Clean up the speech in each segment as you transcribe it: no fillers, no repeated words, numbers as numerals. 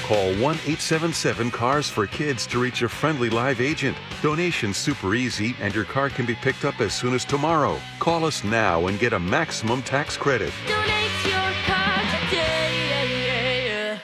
Call 1-877-CARS-FOR-KIDS to reach a friendly live agent. Donation's super easy, and your car can be picked up as soon as tomorrow. Call us now and get a maximum tax credit. Donate your car today.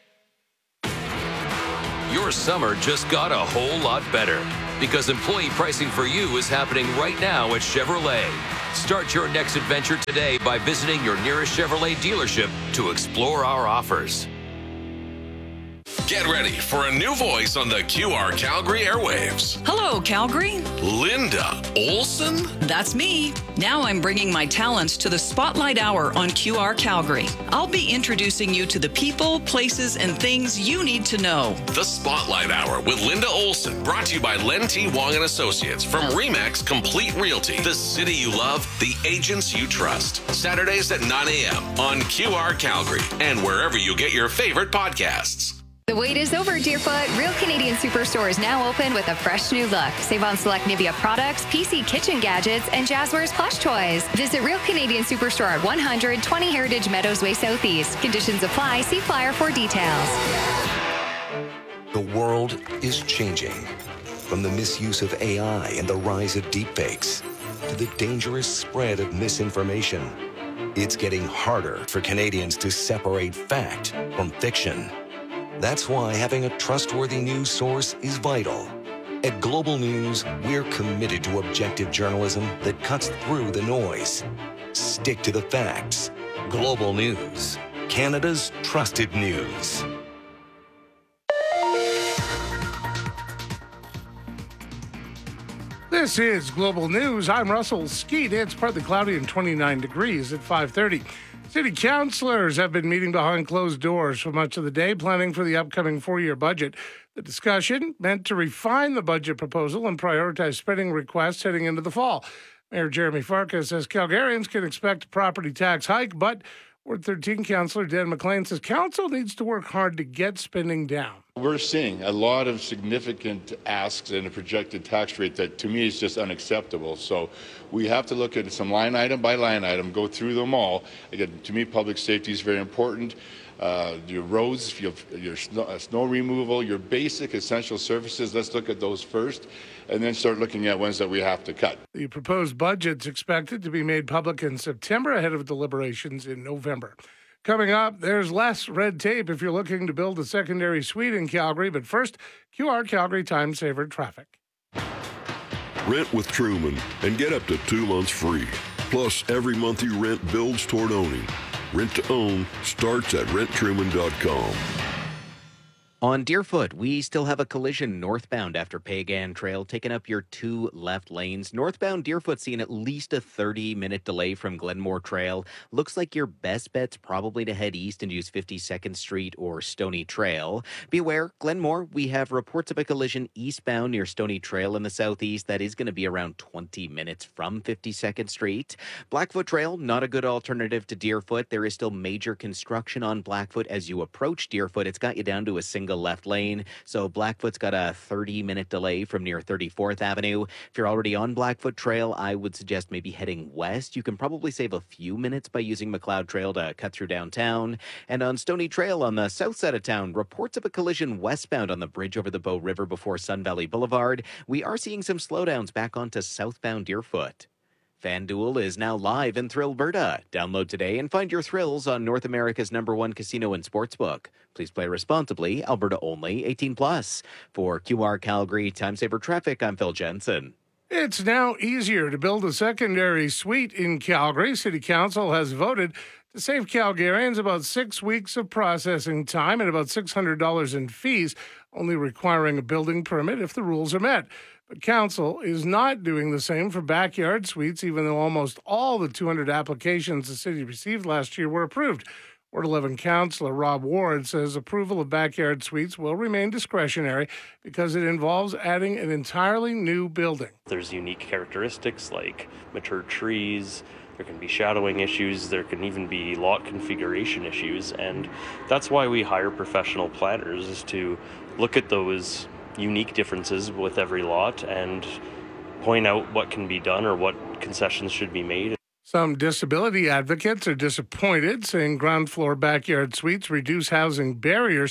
Your summer just got a whole lot better because employee pricing for you is happening right now at Chevrolet. Start your next adventure today by visiting your nearest Chevrolet dealership to explore our offers. Get ready for a new voice on the QR Calgary airwaves. Hello, Calgary. Linda Olson? That's me. Now I'm bringing my talents to the Spotlight Hour on QR Calgary. I'll be introducing you to the people, places, and things you need to know. The Spotlight Hour with Linda Olson, brought to you by Len T. Wong and Associates from Remax Complete Realty. The city you love, the agents you trust. Saturdays at 9 a.m. on QR Calgary and wherever you get your favorite podcasts. The wait is over, Deerfoot. Real Canadian Superstore is now open with a fresh new look. Save on select Nivea products, PC kitchen gadgets, and Jazzwares plush toys. Visit Real Canadian Superstore at 120 Heritage Meadows Way Southeast. Conditions apply. See flyer for details. The world is changing. From the misuse of AI and the rise of deepfakes to the dangerous spread of misinformation, it's getting harder for Canadians to separate fact from fiction. That's why having a trustworthy news source is vital. At Global News, we're committed to objective journalism that cuts through the noise. Stick to the facts. Global News, Canada's trusted news. This is Global News. I'm Russell Skeet. It's partly cloudy and 29 degrees at 5:30. City councillors have been meeting behind closed doors for much of the day, planning for the upcoming four-year budget. The discussion meant to refine the budget proposal and prioritize spending requests heading into the fall. Mayor Jeremy Farkas says Calgarians can expect a property tax hike, but Ward 13 councillor Dan McLean says council needs to work hard to get spending down. We're seeing a lot of significant asks and a projected tax rate that to me is just unacceptable. So we have to look at some line item by line item, go through them all. Again, to me, public safety is very important. Your roads, your snow removal, your basic essential services, let's look at those first and then start looking at ones that we have to cut. The proposed budget's expected to be made public in September ahead of deliberations in November. Coming up, there's less red tape if you're looking to build a secondary suite in Calgary. But first, QR Calgary Time Saver traffic. Rent with Truman and get up to 2 months free. Plus, every month you rent builds toward owning. Rent to own starts at renttruman.com. On Deerfoot, we still have a collision northbound after Pagan Trail, taking up your two left lanes. Northbound Deerfoot seeing at least a 30-minute delay from Glenmore Trail. Looks like your best bet's probably to head east and use 52nd Street or Stony Trail. Be aware, Glenmore, we have reports of a collision eastbound near Stony Trail in the southeast. That is going to be around 20 minutes from 52nd Street. Blackfoot Trail, not a good alternative to Deerfoot. There is still major construction on Blackfoot as you approach Deerfoot. It's got you down to a single left lane, so Blackfoot's got a 30-minute delay from near 34th Avenue. If you're already on Blackfoot Trail, I would suggest maybe heading west. You can probably save a few minutes by using McLeod Trail to cut through downtown. And on Stony Trail on the south side of town, reports of a collision westbound on the bridge over the Bow River before Sun Valley Boulevard. We are seeing some slowdowns back onto southbound Deerfoot. FanDuel is now live in Thrillberta. Download today and find your thrills on North America's #1 casino and sportsbook. Please play responsibly. Alberta only. 18 plus. For QR Calgary Time Saver Traffic, I'm Phil Jensen. It's now easier to build a secondary suite in Calgary. City Council has voted to save Calgarians about 6 weeks of processing time and about $600 in fees, only requiring a building permit if the rules are met. But Council is not doing the same for backyard suites, even though almost all the 200 applications the city received last year were approved. Ward 11 Councillor Rob Ward says approval of backyard suites will remain discretionary because it involves adding an entirely new building. There's unique characteristics like mature trees, there can be shadowing issues, there can even be lot configuration issues, and that's why we hire professional planners, is to look at those unique differences with every lot and point out what can be done or what concessions should be made. Some disability advocates are disappointed, saying ground floor backyard suites reduce housing barriers.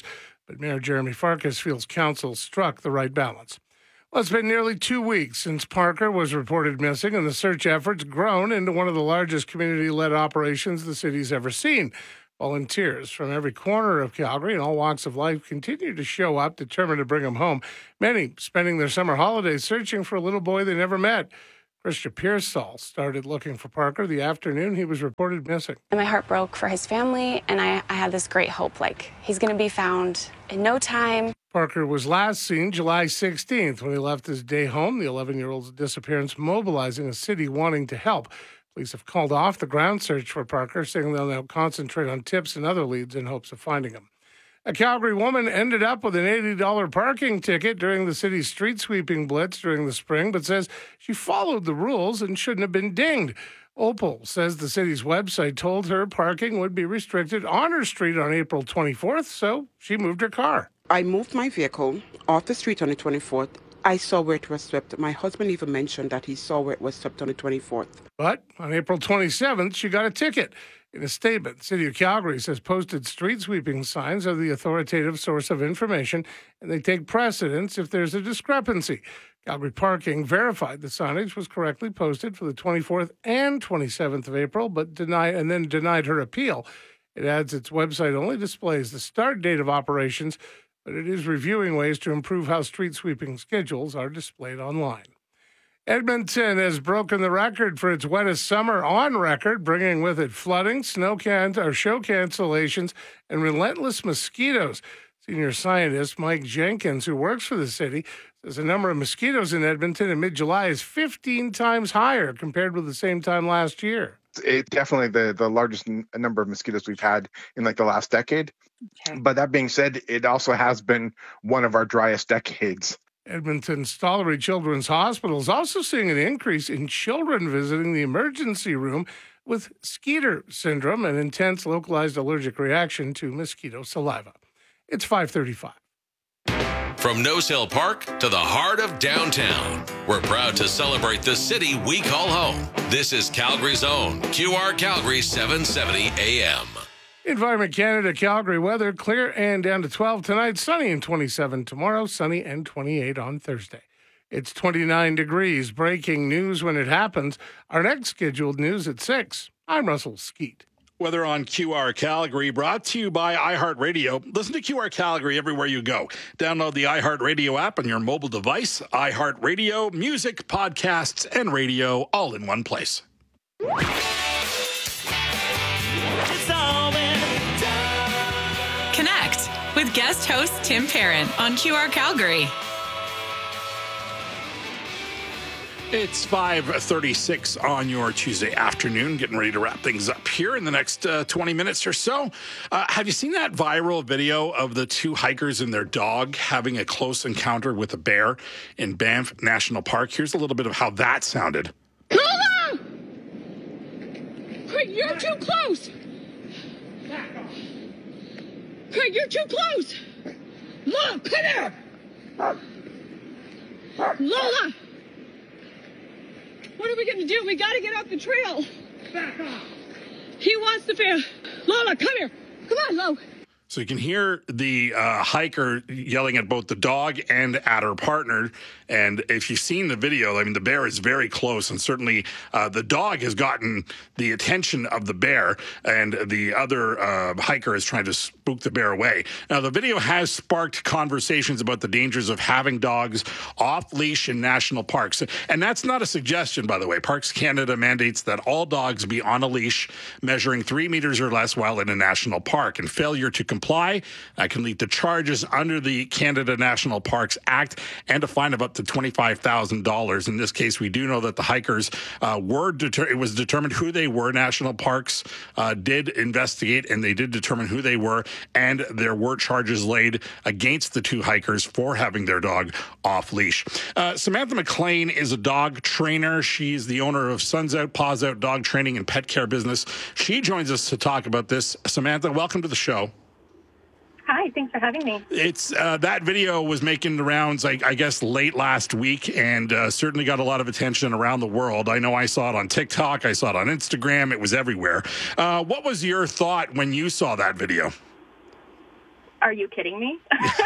But Mayor Jeremy Farkas feels council struck the right balance. Well, it's been nearly 2 weeks since Parker was reported missing, and the search efforts grown into one of the largest community-led operations the city's ever seen. Volunteers from every corner of Calgary and all walks of life continue to show up, determined to bring him home, many spending their summer holidays searching for a little boy they never met. Krista Pearsall started looking for Parker the afternoon he was reported missing. And my heart broke for his family, and I had this great hope, like, he's going to be found in no time. Parker was last seen July 16th when he left his day home. The 11-year-old's disappearance mobilizing a city wanting to help. Police have called off the ground search for Parker, saying they'll now concentrate on tips and other leads in hopes of finding him. A Calgary woman ended up with an $80 parking ticket during the city's street sweeping blitz during the spring, but says she followed the rules and shouldn't have been dinged. Opal says the city's website told her parking would be restricted on her street on April 24th, so she moved her car. I moved my vehicle off the street on the 24th. I saw where it was swept. My husband even mentioned that he saw where it was swept on the 24th. But on April 27th, she got a ticket. In a statement, City of Calgary says posted street sweeping signs are the authoritative source of information, and they take precedence if there's a discrepancy. Calgary Parking verified the signage was correctly posted for the 24th and 27th of April, but denied her appeal. It adds its website only displays the start date of operations, but it is reviewing ways to improve how street sweeping schedules are displayed online. Edmonton has broken the record for its wettest summer on record, bringing with it flooding, show cancellations, and relentless mosquitoes. Senior scientist Mike Jenkins, who works for the city, says the number of mosquitoes in Edmonton in mid-July is 15 times higher compared with the same time last year. It's definitely the largest number of mosquitoes we've had in like the last decade. Okay. But that being said, it also has been one of our driest decades. Edmonton Stollery Children's Hospital is also seeing an increase in children visiting the emergency room with Skeeter syndrome, an intense localized allergic reaction to mosquito saliva. It's 5:35. From Nose Hill Park to the heart of downtown, we're proud to celebrate the city we call home. This is Calgary's own QR Calgary 770 AM. Environment Canada Calgary weather, clear and down to 12 tonight, sunny and 27 tomorrow, sunny and 28 on Thursday. It's 29 degrees. Breaking news when it happens. Our next scheduled news at 6. I'm Russell Skeet. Weather on QR Calgary, brought to you by iHeartRadio. Listen to QR Calgary everywhere you go. Download the iHeartRadio app on your mobile device. iHeartRadio, music, podcasts, and radio all in one place. Connect with guest host Tim Perrin on QR Calgary. It's 5:36 on your Tuesday afternoon, getting ready to wrap things up here in the next 20 minutes or so. Have you seen that viral video of the two hikers and their dog having a close encounter with a bear in Banff National Park? Here's a little bit of how that sounded. Lola! Craig, you're too close! Craig, you're too close! Lola, come here! Lola! What are we going to do? We got to get off the trail. Back off. He wants the fair. Lola, come here. Come on, Lo. So you can hear the hiker yelling at both the dog and at her partner. And if you've seen the video, I mean, the bear is very close. And certainly the dog has gotten the attention of the bear. And the other hiker is trying to spook the bear away. Now, the video has sparked conversations about the dangers of having dogs off leash in national parks. And that's not a suggestion, by the way. Parks Canada mandates that all dogs be on a leash measuring 3 meters or less while in a national park. And failure to comply can lead to charges under the Canada National Parks Act and a fine of up to $25,000. In this case, we do know that the hikers it was determined who they were. National Parks did investigate, and they did determine who they were, and there were charges laid against the two hikers for having their dog off leash. Samantha McLean is a dog trainer. She's the owner of Suns Out, Paws Out dog training and pet care business. She joins us to talk about this. Samantha, welcome to the show. Hi, thanks for having me. It's that video was making the rounds, I guess, late last week, and certainly got a lot of attention around the world. I know I saw it on TikTok. I saw it on Instagram. It was everywhere. What was your thought when you saw that video? are you kidding me?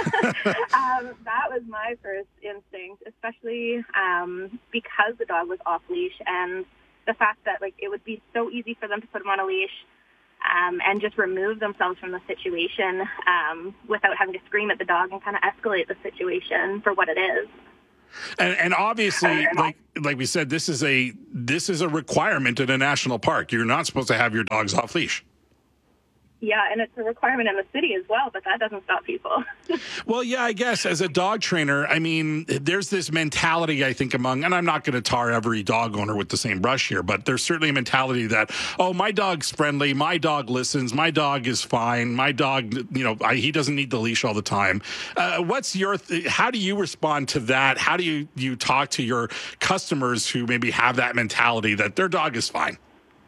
That was my first instinct, especially because the dog was off leash, and the fact that like it would be so easy for them to put him on a leash and just remove themselves from the situation without having to scream at the dog and kind of escalate the situation for what it is. And obviously, like we said, this is a requirement in a national park. You're not supposed to have your dogs off leash. Yeah, and it's a requirement in the city as well, but that doesn't stop people. Well, yeah, I guess as a dog trainer, I mean, there's this mentality, I think, among, and I'm not going to tar every dog owner with the same brush here, but there's certainly a mentality that, oh, my dog's friendly, my dog listens, my dog is fine, my dog, he doesn't need the leash all the time. What's your, how do you respond to that? How do you talk to your customers who maybe have that mentality that their dog is fine?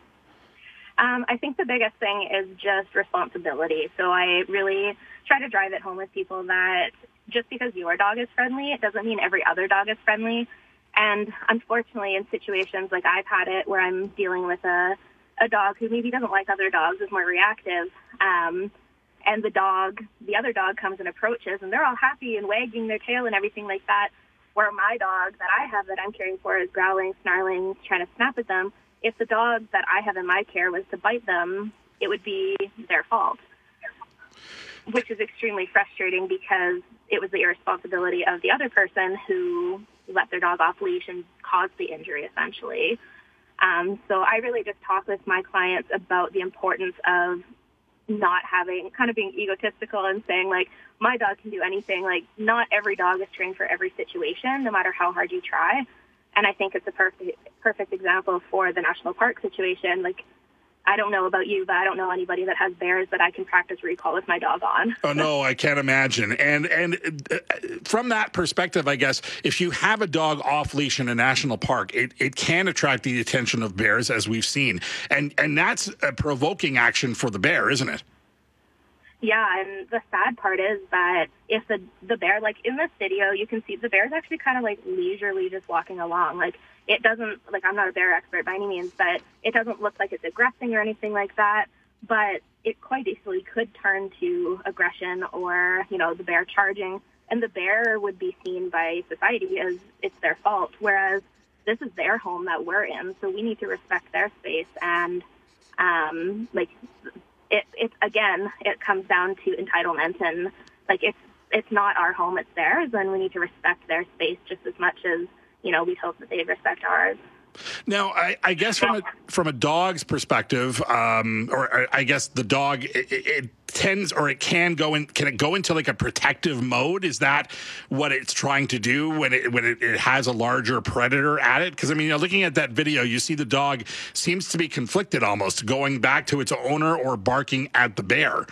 I think the biggest thing is just responsibility. So I really try to drive it home with people that just because your dog is friendly, it doesn't mean every other dog is friendly. And unfortunately, in situations like I've had it where I'm dealing with a dog who maybe doesn't like other dogs, is more reactive, and the other dog comes and approaches, and they're all happy and wagging their tail and everything like that, where my dog that I have that I'm caring for is growling, snarling, trying to snap at them. If the dog that I have in my care was to bite them, it would be their fault, which is extremely frustrating because it was the irresponsibility of the other person who let their dog off leash and caused the injury, essentially. So I really just talk with my clients about the importance of not having, kind of being egotistical and saying, like, my dog can do anything. Like, not every dog is trained for every situation, no matter how hard you try. And I think it's a perfect example for the national park situation. Like, I don't know about you, but I don't know anybody that has bears that I can practice recall with my dog on. Oh, no, I can't imagine. And from that perspective, I guess, if you have a dog off leash in a national park, it can attract the attention of bears, as we've seen. And that's a provoking action for the bear, isn't it? Yeah, and the sad part is that if the bear, like in this video, you can see the bear's actually kind of like leisurely just walking along. Like, it doesn't, like, I'm not a bear expert by any means, but it doesn't look like it's aggressing or anything like that. But it quite easily could turn to aggression or, the bear charging. And the bear would be seen by society as it's their fault, whereas this is their home that we're in, so we need to respect their space. And, it comes down to entitlement, and like it's not our home, it's theirs, and we need to respect their space just as much as we hope that they respect ours. Now, I guess from a dog's perspective, or I guess the dog, it tends, or it can go in. Can it go into like a protective mode? Is that what it's trying to do when it has a larger predator at it? Because I mean, looking at that video, you see the dog seems to be conflicted, almost going back to its owner or barking at the bear.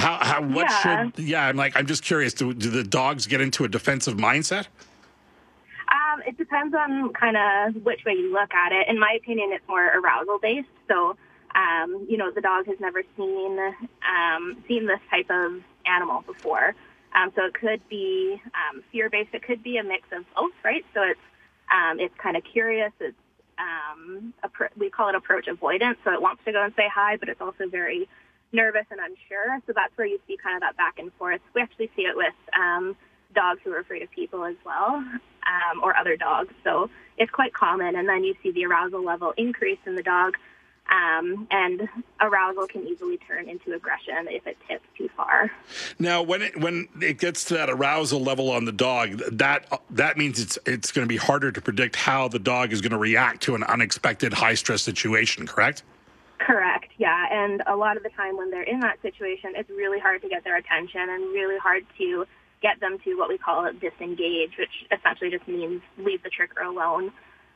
I'm just curious. Do the dogs get into a defensive mindset? It depends on kind of which way you look at it. In my opinion, it's more arousal-based. So, the dog has never seen this type of animal before. So it could be fear-based. It could be a mix of both, right? So it's kind of curious. It's we call it approach avoidance. So it wants to go and say hi, but it's also very nervous and unsure. So that's where you see kind of that back and forth. We actually see it with dogs who are afraid of people as well, or other dogs. So it's quite common. And then you see the arousal level increase in the dog, and arousal can easily turn into aggression if it tips too far. Now, when it gets to that arousal level on the dog, that means it's going to be harder to predict how the dog is going to react to an unexpected high-stress situation, correct? Correct, yeah. And a lot of the time when they're in that situation, it's really hard to get their attention and really hard to get them to what we call disengage, which essentially just means leave the trigger alone.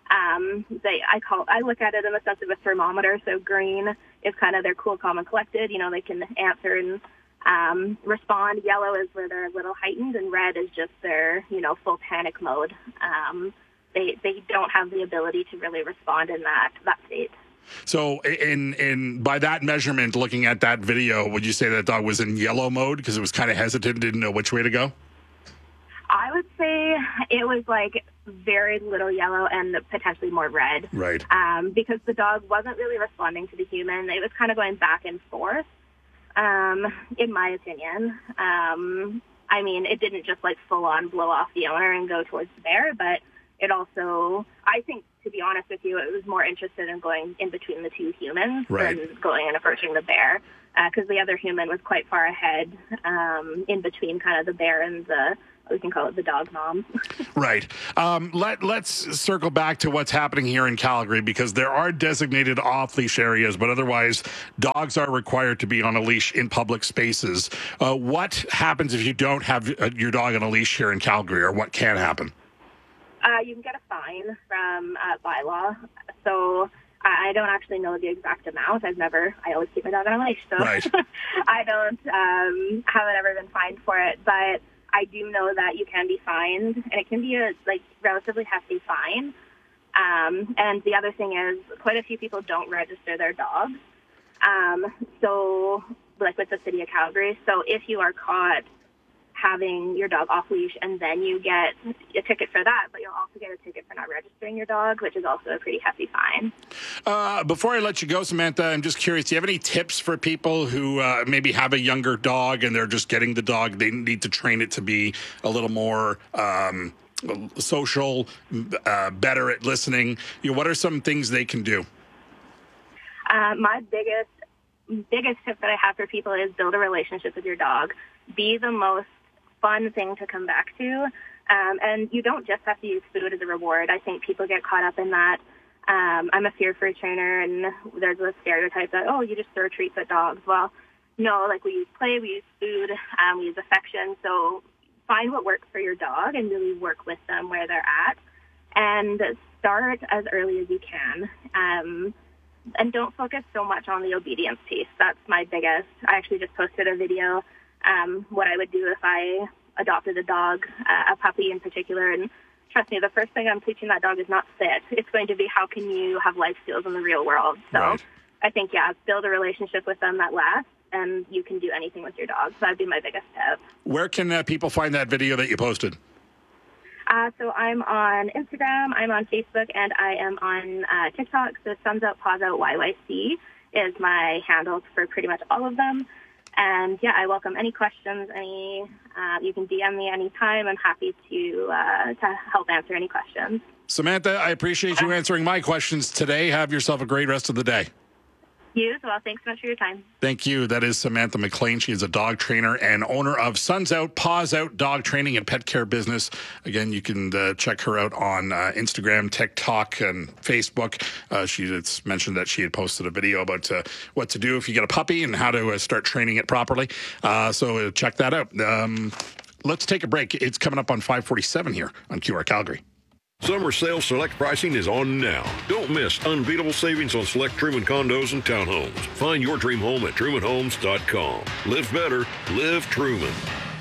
I look at it in the sense of a thermometer. So green is kind of their cool, calm, and collected. They can answer and respond. Yellow is where they're a little heightened, and red is just their, full panic mode. They don't have the ability to really respond in that state. So in by that measurement, looking at that video, would you say that dog was in yellow mode because it was kind of hesitant, didn't know which way to go? I would say it was like very little yellow and potentially more red. Right. Because the dog wasn't really responding to the human. It was kind of going back and forth. in my opinion. I mean, it didn't just like full on blow off the owner and go towards the bear, but it also, I think, to be honest with you, it was more interested in going in between the two humans than going and approaching the bear, because the other human was quite far ahead in between kind of the bear and the, we can call it the dog mom. Right. Let's circle back to what's happening here in Calgary, because there are designated off-leash areas, but otherwise dogs are required to be on a leash in public spaces. What happens if you don't have your dog on a leash here in Calgary, or what can happen? You can get a fine from bylaw. So I don't actually know the exact amount. I always keep my dog on a leash, so I don't haven't ever been fined for it. But I do know that you can be fined, and it can be a relatively hefty fine. And the other thing is, quite a few people don't register their dogs. So, like with the city of Calgary. So if you are caught having your dog off leash, and then you get a ticket for that, but you'll also get a ticket for not registering your dog, which is also a pretty hefty fine. Before I let you go, Samantha, I'm just curious, do you have any tips for people who maybe have a younger dog and they're just getting the dog, they need to train it to be a little more social, better at listening? What are some things they can do? My biggest tip that I have for people is build a relationship with your dog. Be the most fun thing to come back to. And you don't just have to use food as a reward. I think people get caught up in that. I'm a fear food trainer, and there's a stereotype that, you just throw treats at dogs. Well, no, we use play, we use food, we use affection. So find what works for your dog and really work with them where they're at. And start as early as you can. And don't focus so much on the obedience piece. That's my biggest. I actually just posted a video what I would do if I adopted a dog, a puppy in particular. And trust me, the first thing I'm teaching that dog is not sit. It's going to be how can you have life skills in the real world. So I think, build a relationship with them that lasts, and you can do anything with your dog. So that would be my biggest tip. Where can people find that video that you posted? So I'm on Instagram, I'm on Facebook, and I am on TikTok. So Thumbs Up, Paws Out, YYC is my handle for pretty much all of them. And I welcome any questions. You can DM me anytime. I'm happy to help answer any questions. Samantha, I appreciate you answering my questions today. Have yourself a great rest of the day. You as well. Thanks so much for your time. Thank you. That is Samantha McLean. She is a dog trainer and owner of Suns Out, Paws Out dog training and pet care business. Again, you can check her out on Instagram, TikTok, and Facebook. She had mentioned that she had posted a video about what to do if you get a puppy and how to start training it properly. So check that out. Let's take a break. It's coming up on 5:47 here on QR Calgary. Summer sale select pricing is on now. Don't miss unbeatable savings on select Truman condos and townhomes. Find your dream home at trumanhomes.com. Live better, live Truman.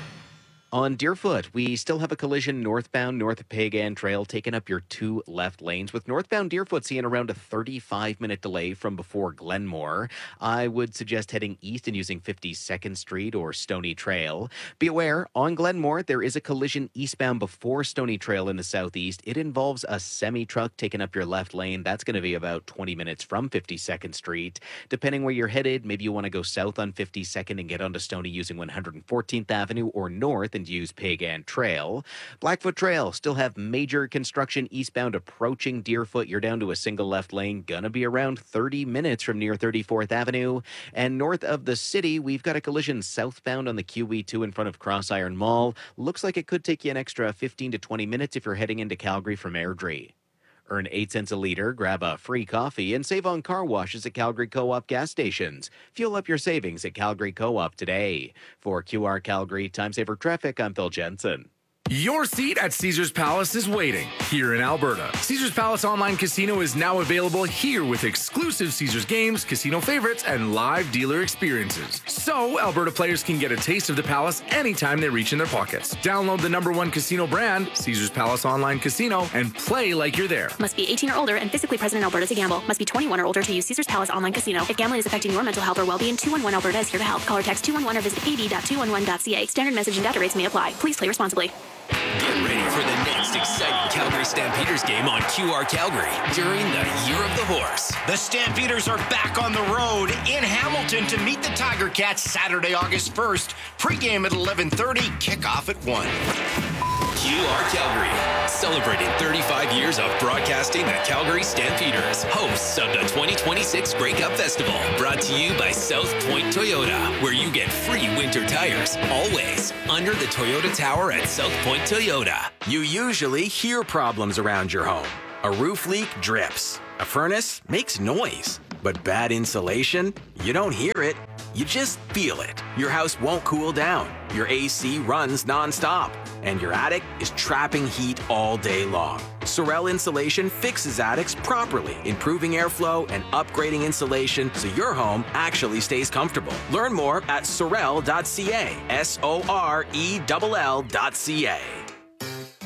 On Deerfoot, we still have a collision northbound north of Pagan Trail, taking up your two left lanes, with northbound Deerfoot seeing around a 35-minute delay from before Glenmore. I would suggest heading east and using 52nd Street or Stony Trail. Be aware, on Glenmore, there is a collision eastbound before Stony Trail in the southeast. It involves a semi-truck taking up your left lane. That's going to be about 20 minutes from 52nd Street. Depending where you're headed, maybe you want to go south on 52nd and get onto Stony using 114th Avenue, or north and use Pagan Trail. Blackfoot Trail still have major construction eastbound approaching Deerfoot. You're down to a single left lane, gonna be around 30 minutes from near 34th Avenue. And north of the city, we've got a collision southbound on the QE2 in front of Cross Iron Mall. Looks like it could take you an extra 15 to 20 minutes if you're heading into Calgary from Airdrie. Earn 8 cents a liter, grab a free coffee, and save on car washes at Calgary Co-op gas stations. Fuel up your savings at Calgary Co-op today. For QR Calgary Time Saver Traffic, I'm Phil Jensen. Your seat at Caesars Palace is waiting here in Alberta. Caesars Palace Online Casino is now available here with exclusive Caesars games, casino favorites, and live dealer experiences. So Alberta players can get a taste of the Palace anytime they reach in their pockets. Download the #1 casino brand, Caesars Palace Online Casino, and play like you're there. Must be 18 or older and physically present in Alberta to gamble. Must be 21 or older to use Caesars Palace Online Casino. If gambling is affecting your mental health or well-being, 211 Alberta is here to help. Call or text 211 or visit kd.211.ca. Standard message and data rates may apply. Please play responsibly. Get ready for the next most exciting Calgary Stampeders game on QR Calgary during the Year of the Horse. The Stampeders are back on the road in Hamilton to meet the Tiger Cats Saturday, August 1st. Pre-game at 11:30, kickoff at 1. QR Calgary, celebrating 35 years of broadcasting the Calgary Stampeders, hosts of the 2026 Grey Cup Festival, brought to you by South Point Toyota, where you get free winter tires, always under the Toyota Tower at South Point Toyota. You usually hear problems around your home. A roof leak drips. A furnace makes noise. But bad insulation? You don't hear it. You just feel it. Your house won't cool down. Your AC runs nonstop. And your attic is trapping heat all day long. Sorel Insulation fixes attics properly, improving airflow and upgrading insulation so your home actually stays comfortable. Learn more at sorel.ca. SORELL.ca.